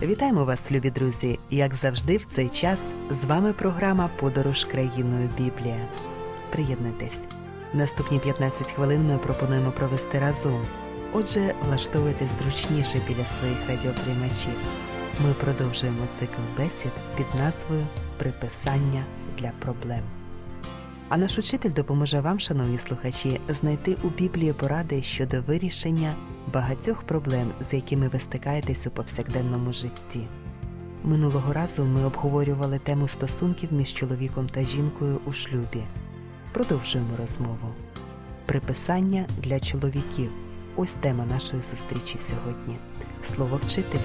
Вітаємо вас, любі друзі! Як завжди в цей час з вами програма «Подорож країною Біблія». Приєднуйтесь. Наступні 15 хвилин ми пропонуємо провести разом. Отже, влаштовуйтесь зручніше біля своїх радіоприймачів. Ми продовжуємо цикл бесід під назвою «Приписання для проблем». А наш учитель допоможе вам, шановні слухачі, знайти у Біблії поради щодо вирішення багатьох проблем, з якими ви стикаєтесь у повсякденному житті. Минулого разу ми обговорювали тему стосунків між чоловіком та жінкою у шлюбі. Продовжуємо розмову. Приписання для чоловіків. Ось тема нашої зустрічі сьогодні. Слово вчителю.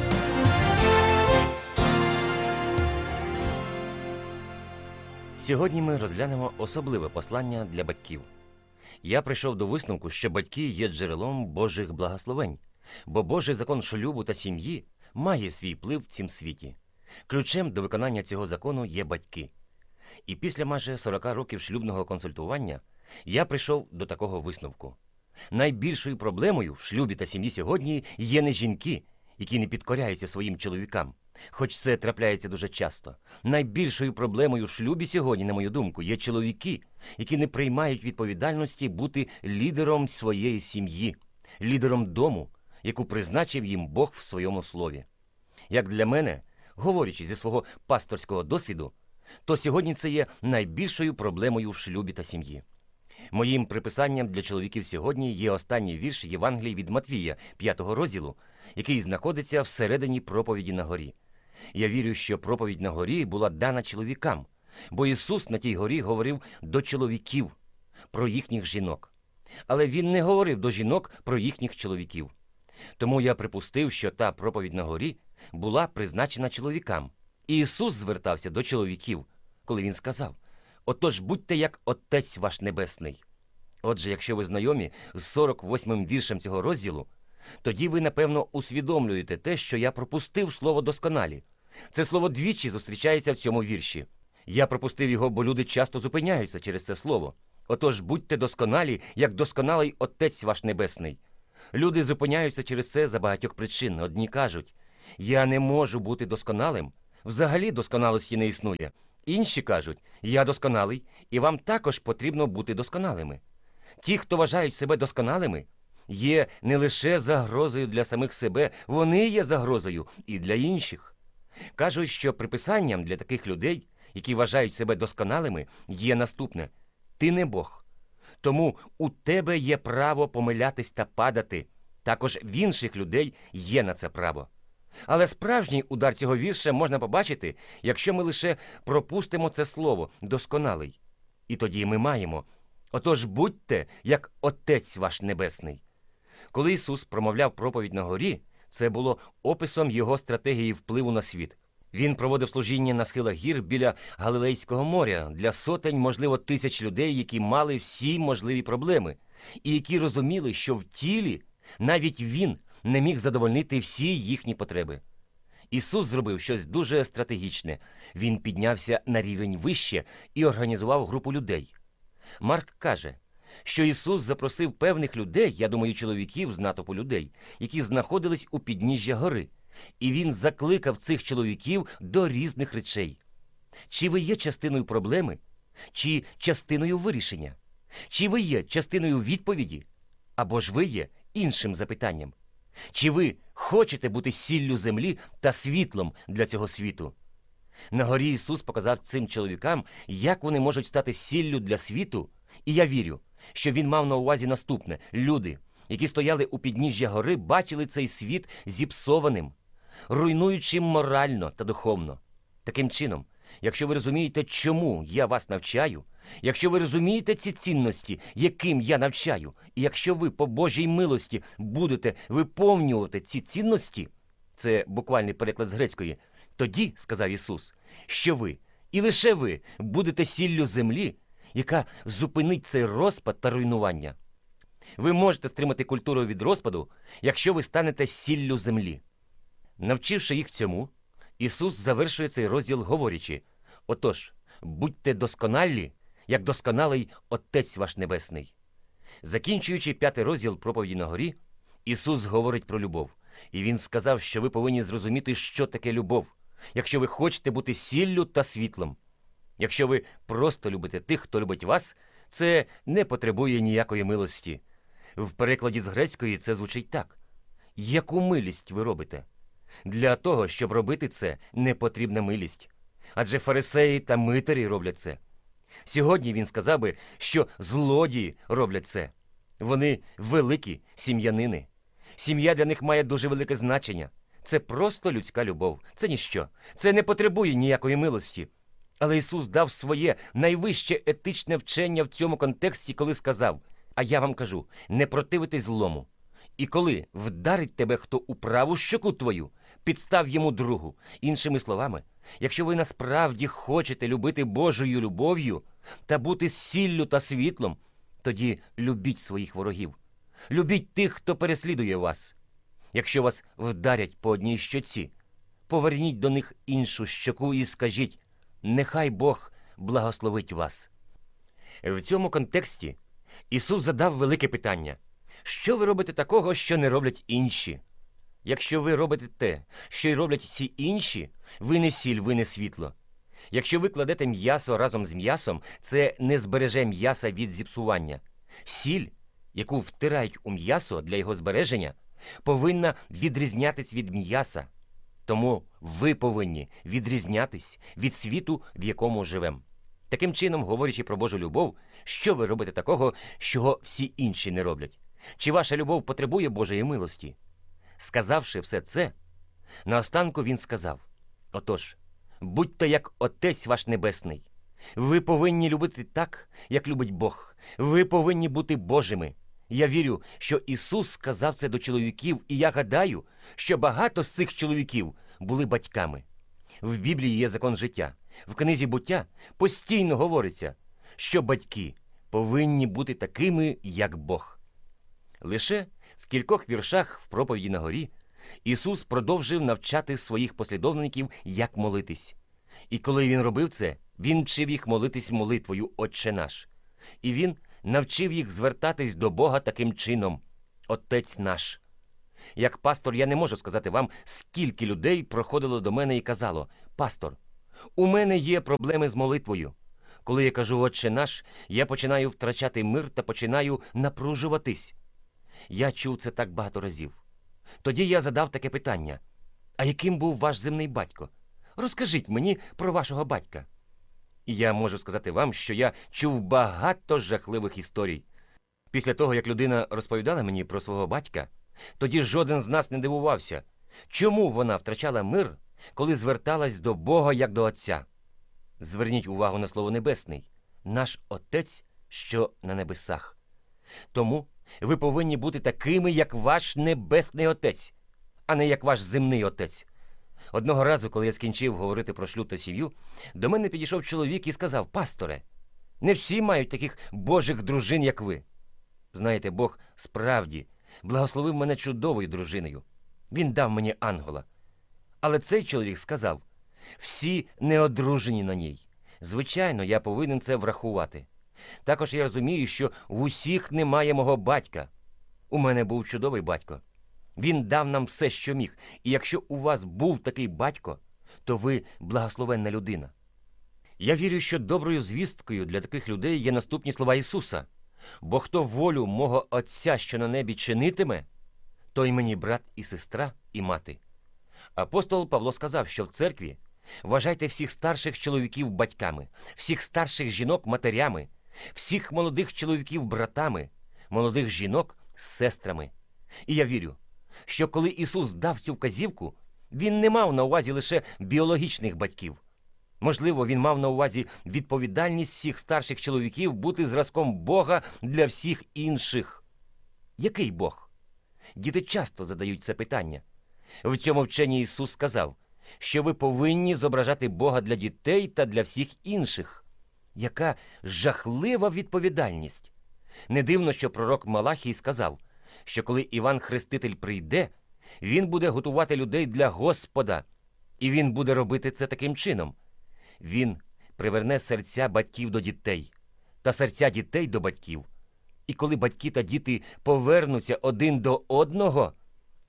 Сьогодні ми розглянемо особливе послання для батьків. Я прийшов до висновку, що батьки є джерелом Божих благословень, бо Божий закон шлюбу та сім'ї має свій вплив в цім світі. Ключем до виконання цього закону є батьки. І після майже 40 років шлюбного консультування я прийшов до такого висновку. Найбільшою проблемою в шлюбі та сім'ї сьогодні є не жінки, які не підкоряються своїм чоловікам, хоч це трапляється дуже часто. Найбільшою проблемою в шлюбі сьогодні, на мою думку, є чоловіки, які не приймають відповідальності бути лідером своєї сім'ї, лідером дому, яку призначив їм Бог в своєму слові. Як для мене, говорячи зі свого пасторського досвіду, то сьогодні це є найбільшою проблемою в шлюбі та сім'ї. Моїм приписанням для чоловіків сьогодні є останній вірш Євангелії від Матвія, 5 розділу, який знаходиться всередині проповіді на горі. Я вірю, що проповідь на горі була дана чоловікам, бо Ісус на тій горі говорив до чоловіків, про їхніх жінок. Але Він не говорив до жінок про їхніх чоловіків. Тому я припустив, що та проповідь на горі була призначена чоловікам. І Ісус звертався до чоловіків, коли Він сказав: «Отож будьте як Отець ваш Небесний». Отже, якщо ви знайомі з 48-м віршем цього розділу, тоді ви, напевно, усвідомлюєте те, що я пропустив слово «досконалі». Це слово двічі зустрічається в цьому вірші. Я пропустив його, бо люди часто зупиняються через це слово. «Отож будьте досконалі, як досконалий Отець ваш Небесний». Люди зупиняються через це за багатьох причин. Одні кажуть: «Я не можу бути досконалим, взагалі досконалості не існує». Інші кажуть: «Я досконалий, і вам також потрібно бути досконалими». Ті, хто вважають себе досконалими, є не лише загрозою для самих себе, вони є загрозою і для інших. Кажуть, що приписанням для таких людей, які вважають себе досконалими, є наступне: «Ти не Бог, тому у тебе є право помилятись та падати, також в інших людей є на це право». Але справжній удар цього вірша можна побачити, якщо ми лише пропустимо це слово «досконалий». І тоді ми маємо: «Отож будьте, як Отець ваш Небесний». Коли Ісус промовляв проповідь на горі, це було описом Його стратегії впливу на світ. Він проводив служіння на схилах гір біля Галилейського моря для сотень, можливо, тисяч людей, які мали всі можливі проблеми, і які розуміли, що в тілі навіть Він не міг задовольнити всі їхні потреби. Ісус зробив щось дуже стратегічне. Він піднявся на рівень вище і організував групу людей. Марк каже, що Ісус запросив певних людей, я думаю, чоловіків з натовпу людей, які знаходились у підніжжя гори. І Він закликав цих чоловіків до різних речей. Чи ви є частиною проблеми? Чи частиною вирішення? Чи ви є частиною відповіді? Або ж ви є іншим запитанням? Чи ви хочете бути сіллю землі та світлом для цього світу? На горі Ісус показав цим чоловікам, як вони можуть стати сіллю для світу, і я вірю, що Він мав на увазі наступне: люди, які стояли у підніжжя гори, бачили цей світ зіпсованим, руйнуючим морально та духовно. Таким чином, якщо ви розумієте, чому я вас навчаю, якщо ви розумієте ці цінності, яким я навчаю, і якщо ви по Божій милості будете виповнювати ці цінності, це буквальний переклад з грецької, тоді, сказав Ісус, що ви, і лише ви, будете сіллю землі, яка зупинить цей розпад та руйнування. Ви можете стримати культуру від розпаду, якщо ви станете сіллю землі. Навчивши їх цьому, Ісус завершує цей розділ, говорячи: «Отож, будьте досконалі, як досконалий Отець ваш Небесний». Закінчуючи 5 розділ проповіді на горі, Ісус говорить про любов. І він сказав, що ви повинні зрозуміти, що таке любов, якщо ви хочете бути сіллю та світлом. Якщо ви просто любите тих, хто любить вас, це не потребує ніякої милості. В перекладі з грецької це звучить так. Яку милість ви робите? Для того, щоб робити це, не потрібна милість. Адже фарисеї та митарі роблять це. Сьогодні він сказав би, що злодії роблять це. Вони великі сім'янини. Сім'я для них має дуже велике значення. Це просто людська любов. Це ніщо. Це не потребує ніякої милості. Але Ісус дав своє найвище етичне вчення в цьому контексті, коли сказав: «А я вам кажу, не противитесь злому. І коли вдарить тебе хто у праву щоку твою, підстав йому другу». Іншими словами, якщо ви насправді хочете любити Божою любов'ю та бути сіллю та світлом, тоді любіть своїх ворогів. Любіть тих, хто переслідує вас. Якщо вас вдарять по одній щоці, поверніть до них іншу щоку і скажіть: «Нехай Бог благословить вас». В цьому контексті Ісус задав велике питання. Що ви робите такого, що не роблять інші? Якщо ви робите те, що й роблять всі інші, ви не сіль, ви не світло. Якщо ви кладете м'ясо разом з м'ясом, це не збереже м'яса від зіпсування. Сіль, яку втирають у м'ясо для його збереження, повинна відрізнятись від м'яса. Тому ви повинні відрізнятись від світу, в якому живемо. Таким чином, говорячи про Божу любов, що ви робите такого, чого всі інші не роблять? Чи ваша любов потребує Божої милості? Сказавши все це, наостанку він сказав: «Отож, будьте як Отець ваш Небесний. Ви повинні любити так, як любить Бог. Ви повинні бути Божими». Я вірю, що Ісус сказав це до чоловіків, і я гадаю, що багато з цих чоловіків були батьками. В Біблії є закон життя. В книзі «Буття» постійно говориться, що батьки повинні бути такими, як Бог. Лише в кількох віршах в проповіді на горі Ісус продовжив навчати своїх послідовників, як молитись. І коли Він робив це, Він вчив їх молитись молитвою «Отче наш». І Він навчив їх звертатись до Бога таким чином: «Отець наш». Як пастор я не можу сказати вам, скільки людей проходило до мене і казало: «Пастор, у мене є проблеми з молитвою. Коли я кажу «Отче наш», я починаю втрачати мир та починаю напружуватись». Я чув це так багато разів. Тоді я задав таке питання: «А яким був ваш земний батько? Розкажіть мені про вашого батька». І я можу сказати вам, що я чув багато жахливих історій. Після того, як людина розповідала мені про свого батька, тоді жоден з нас не дивувався, чому вона втрачала мир, коли зверталась до Бога як до Отця. Зверніть увагу на слово «небесний» – «наш Отець, що на небесах». Тому ви повинні бути такими, як ваш небесний Отець, а не як ваш земний Отець. Одного разу, коли я скінчив говорити про шлюб та сім'ю, до мене підійшов чоловік і сказав: «Пасторе, не всі мають таких божих дружин, як ви». Знаєте, Бог справді благословив мене чудовою дружиною. Він дав мені ангела. Але цей чоловік сказав: «Всі не одружені на ній». Звичайно, я повинен це врахувати. Також я розумію, що в усіх немає мого батька. У мене був чудовий батько. Він дав нам все, що міг. І якщо у вас був такий батько, то ви благословенна людина. Я вірю, що доброю звісткою для таких людей є наступні слова Ісуса: «Бо хто волю мого Отця, що на небі, чинитиме, той мені брат і сестра, і мати». Апостол Павло сказав, що в церкві вважайте всіх старших чоловіків батьками, всіх старших жінок матерями, всіх молодих чоловіків братами, молодих жінок сестрами. І я вірю, що коли Ісус дав цю вказівку, Він не мав на увазі лише біологічних батьків. Можливо, Він мав на увазі відповідальність всіх старших чоловіків бути зразком Бога для всіх інших. Який Бог? Діти часто задають це питання. В цьому вченні Ісус сказав, що ви повинні зображати Бога для дітей та для всіх інших. Яка жахлива відповідальність! Не дивно, що пророк Малахій сказав, що коли Іван Хреститель прийде, він буде готувати людей для Господа, і він буде робити це таким чином. Він приверне серця батьків до дітей та серця дітей до батьків. І коли батьки та діти повернуться один до одного,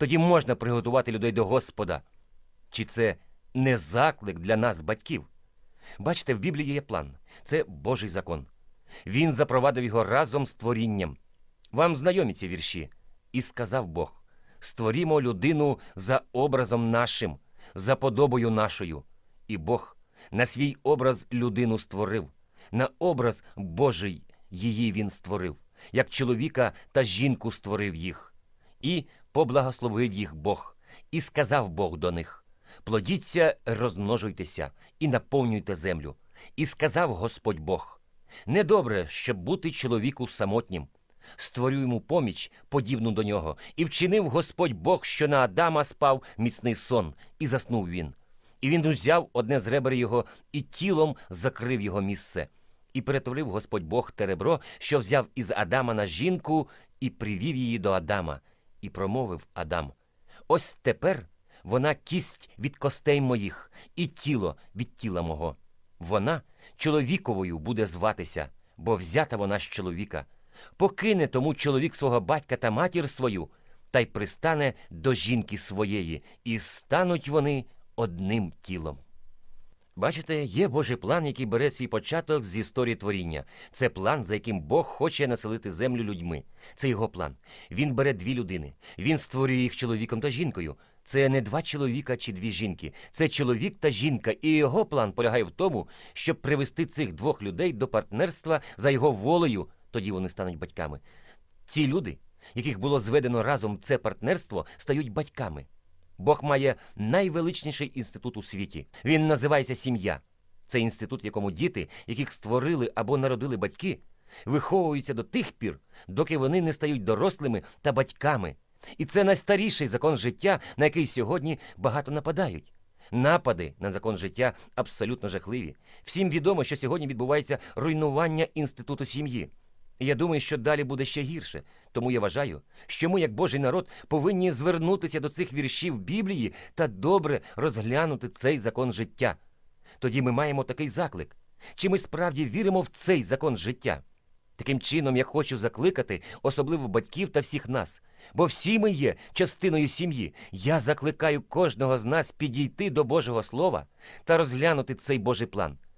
Тоді можна приготувати людей до Господа. Чи це не заклик для нас, батьків? Бачите, в Біблії є план. Це Божий закон. Він запровадив його разом з творінням. Вам знайомі ці вірші? «І сказав Бог, створімо людину за образом нашим, за подобою нашою. І Бог на свій образ людину створив, на образ Божий її він створив, як чоловіка та жінку створив їх. І поблагословив їх Бог, і сказав Бог до них, плодіться, розмножуйтеся і наповнюйте землю. І сказав Господь Бог, недобре, щоб бути чоловіку самотнім. Створю йому поміч, подібну до нього, і вчинив Господь Бог, що на Адама спав міцний сон, і заснув він. І він узяв одне з ребер його, і тілом закрив його місце. І перетворив Господь Бог те ребро, що взяв із Адама на жінку, і привів її до Адама. І промовив Адам, ось тепер вона кість від костей моїх, і тіло від тіла мого. Вона чоловіковою буде зватися, бо взята вона з чоловіка. Покине тому чоловік свого батька та матір свою, та й пристане до жінки своєї, і стануть вони одним тілом. Бачите, є Божий план, який бере свій початок з історії творіння. Це план, за яким Бог хоче населити землю людьми. Це його план. Він бере дві людини. Він створює їх чоловіком та жінкою. Це не два чоловіка чи дві жінки. Це чоловік та жінка. І його план полягає в тому, щоб привести цих двох людей до партнерства за його волею. Тоді вони стануть батьками. Ці люди, яких було зведено разом в це партнерство, стають батьками. Бог має найвеличніший інститут у світі. Він називається сім'я. Це інститут, в якому діти, яких створили або народили батьки, виховуються до тих пір, доки вони не стають дорослими та батьками. І це найстаріший закон життя, на який сьогодні багато нападають. Напади на закон життя абсолютно жахливі. Всім відомо, що сьогодні відбувається руйнування інституту сім'ї. І я думаю, що далі буде ще гірше. Тому я вважаю, що ми, як Божий народ, повинні звернутися до цих віршів Біблії та добре розглянути цей закон життя. Тоді ми маємо такий заклик. Чи ми справді віримо в цей закон життя? Таким чином, я хочу закликати, особливо батьків та всіх нас, бо всі ми є частиною сім'ї. Я закликаю кожного з нас підійти до Божого Слова та розглянути цей Божий план.